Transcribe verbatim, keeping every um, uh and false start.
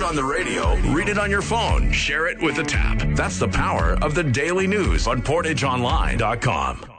on the radio, read it on your phone, share it with a tap. That's the power of the daily news on portage online dot com.